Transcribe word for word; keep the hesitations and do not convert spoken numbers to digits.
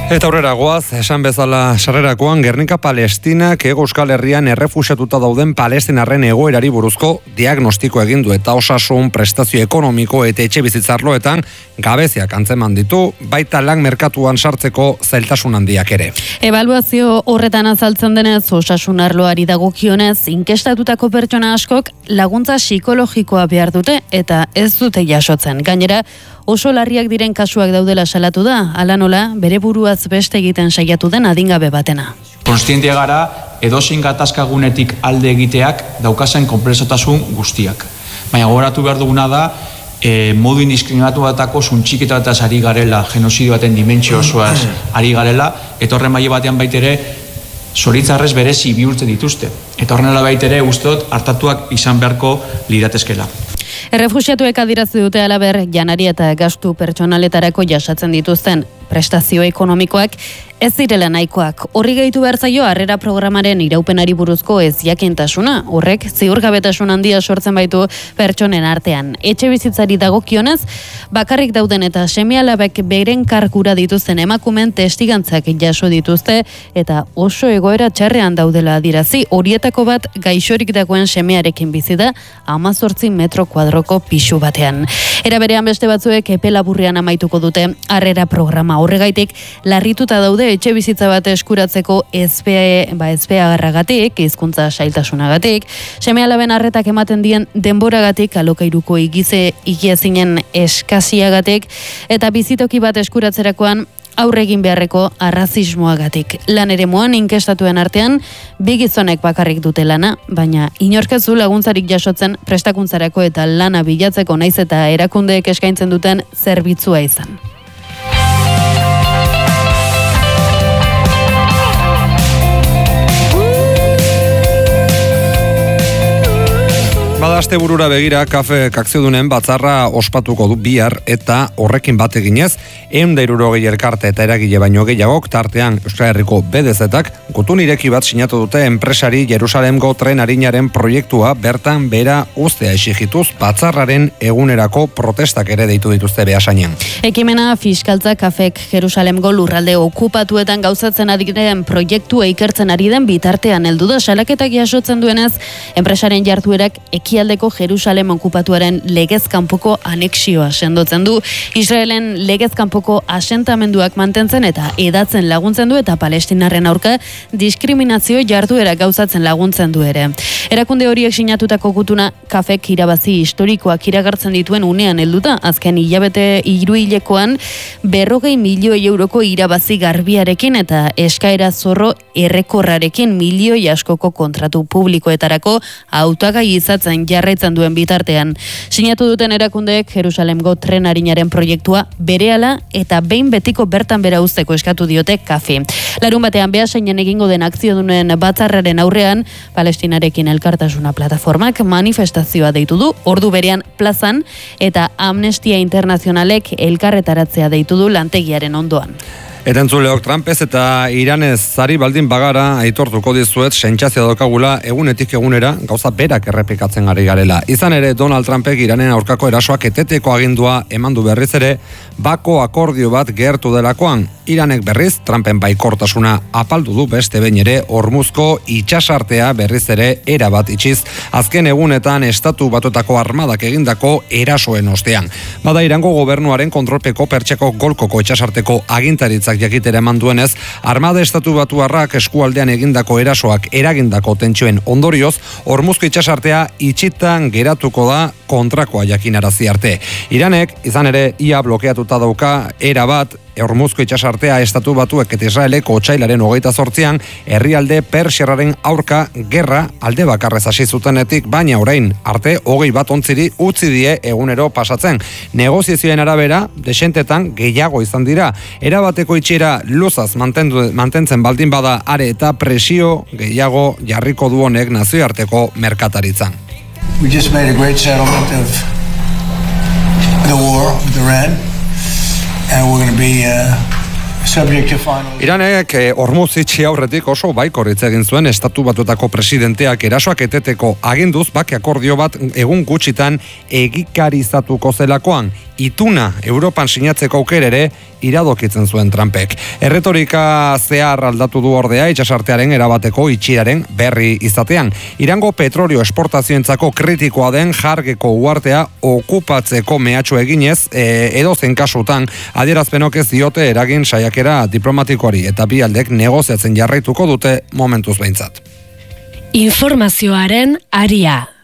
Eta aurrera goaz, esan bezala sarrerakoan Gernika Palestinak Hego Euskal Herrian errefuxiatuta dauden palestinarren egoerari buruzko diagnostiko egin du eta osasun, prestazio ekonomiko eta etxe bizitzarloetan gabeziak antzeman ditu, baita lan merkatuan sartzeko zailtasun handiak ere. Ebaluazio horretan azaltzen denez, osasun arloari dagokionez, inkestatutako pertsona askok laguntza psikologikoa behar dute eta ez dute jasotzen. Gainera, oso larriak diren kasuak daudela salatu da, hala nola, bere buruaz beste egiten saiatu den adingabe batena. Konstientia gara, edozein gatazkagunetik alde egiteak daukazen konplexotasun guztiak. Baina gogoratu behar duguna da, e, modu indiskriminatu batako suntxiketa bataz ari garela, genozidio baten dimentsio osoaz ari garela, eta horren maila batean baitere, zoritzarrez berezi bihurtzen dituzte. Eta horren baitere usteot hartatuak izan beharko liratezkela. Errefuxiatuek adierazi dute halaber, janari eta gastu pertsonaletarako jasatzen dituzten prestazio ekonomikoak ez direla nahikoak. Horri gehitu behar zaio harrera programaren iraupenari buruzko ez jakintasuna. Horrek ziurgabetasun handia sortzen baitu pertsonen artean. Etxe bizitzari dagokionez, bakarrik dauden eta seme-alabek beren kargura dituzten emakumen testigantzak jaso dituzte eta oso egoera txarrean daudela adierazi. Horietako bat gaixorik dagoen semearekin bizi da hamazortzi metro kuadroko pisu batean. Era berean beste batzuek epe laburrean amaituko dute harrera programa. Horregaitik larrituta daude etxe bizitza bat eskuratzeko ezpea, ba ezpeagarragatik, hizkuntza sailtasunagatik, seme-alaben arretak ematen dien denboragatik, alokairuko igize igiezinen eskasiagatik eta bizitoki bat eskuratzerakoan aurre egin beharreko arrazismoagatik. Lan eremuan inkestatuen artean bi gizonek bakarrik dute lana, baina inorkezu laguntzarik jasotzen prestakuntzarako eta lana bilatzeko naiz eta erakundeek eskaintzen duten zerbitzua izan. Bada asteburura begira kafe kakziodunen batzarra ospatuko du bihar eta horrekin bat eginez, ehun eta hirurogei elkarte eta eragile baino gehiagok tartean Euskal Herriko B D Z-ak gutun ireki bat sinatu dute enpresari Jerusalemgo tren arinaren proiektua bertan bera uztea exigituz batzarraren egunerako protestak ere deitu dituzte Beasainen. Ekimena fiskaltza kafek Jerusalemgo lurralde okupatuetan gauzatzen ari den proiektua ikertzen ari den bitartean heldu da salaketak jasotzen duenez, enpresaren jarduerak ekialdeko Jerusalem okupatuaren legezkanpoko anexioa sendotzen du. Israelen legezkanpoko asentamenduak mantentzen eta edatzen laguntzen du eta palestinarren aurka diskriminazio jarduera gauzatzen laguntzen du ere. Erakunde horiek sinatutako gutuna kafek irabazi historikoak iragartzen dituen unean helduta, azken hilabete hiruhilekoan berrogei milioi euroko irabazi garbiarekin eta eskaera zorro errekorrarekin milioi askoko kontratu publikoetarako hautagai izatzen jarraitzen duen bitartean. Sinatu duten erakundeek Jerusalemgo tren arinaren proiektua berehala eta behin betiko bertan bera uzteko eskatu diote kafe. Larun batean Beasainen egingo den akziodunen batzarraren aurrean, Palestinarekin elkartasuna plataformak manifestazioa deitu du, ordu berean plazan eta Amnestia Internazionalek elkarretaratzea deitu du lantegiaren ondoan. Erentzuleok Trumpez eta Iranez zari baldin bagara aitortuko dizuet sentsazioa daukagula egunetik egunera gauza berak errepikatzen ari garela. Izan ere Donald Trumpek Iranen aurkako erasoak eteteko agindua emandu berriz ere bako akordio bat gertu delakoan. Iranek berriz Trumpen baikortasuna apaldu du beste behin ere Hormuzko itsasartea berriz ere erabat itxiz azken egunetan estatu batutako armadak egindako erasoen ostean. Bada Irango gobernuaren kontrolpeko pertseko golkoko itsasarteko agintaritzak jakitera eman duenez, armada estatu batuarrak eskualdean egindako erasoak eragindako tentsioen ondorioz, Hormuzko itsasartea itxitan geratuko da kontrakoa jakinarazi arte. Iranek, izan ere, ia blokeatuta dauka era bat Hormuzko itsasartea estatu batuek eta Israelek otsailaren hogeita zortzian herrialde Persiarraren aurka gerra alde bakarrez hasi zutenetik, baina orain arte hogei bat ontziri utzi die egunero pasatzen. Negoziazioen arabera, desentetan gehiago izan dira. Erabateko itxiera luzaz mantendu, mantentzen baldin bada are eta presio gehiago jarriko du honek nazioarteko merkataritzan. We just made a great settlement of the war with Iran. And we're going to be uh, subject to final. Iranek eh, Hormuz itxi aurretik oso baikor hitz egin zuen Estatu Batuetako presidenteak erasoak eteteko aginduz bake akordio bat egun gutxitan egikarizatuko zelakoan. Ituna Europan sinatzeko aukera ere iradokitzen zuen Trumpek. Erretorika zehar aldatu du ordea itsasartearen erabateko itxiaren berri izatean. Irango petrolio esportazioentzako kritikoa den Jargeko uhartea okupatzeko mehatxu eginez, e, edozein kasutan adierazpenok ez diote eragin saiakera diplomatikoari eta bi aldek negoziatzen jarraituko dute momentuz behintzat. Informazioaren aria.